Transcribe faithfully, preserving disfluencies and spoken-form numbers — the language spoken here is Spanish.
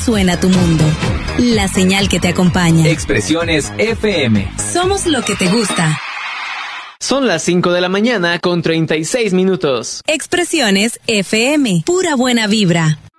suena tu mundo. La señal que te acompaña. Expresiones F M. Somos lo que te gusta. Son las cinco de la mañana con treinta y seis minutos. Expresiones F M. Pura buena vibra.